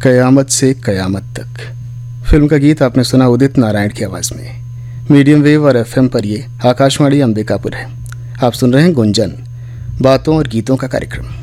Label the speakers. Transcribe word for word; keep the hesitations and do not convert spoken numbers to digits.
Speaker 1: कयामत से कयामत तक। फिल्म का गीत आपने सुना उदित नारायण की आवाज़ में। मीडियम वेव और एफएम पर ये आकाशवाणी अंबिकापुर है। आप सुन रहे हैं गुंजन, बातों और गीतों का कार्यक्रम।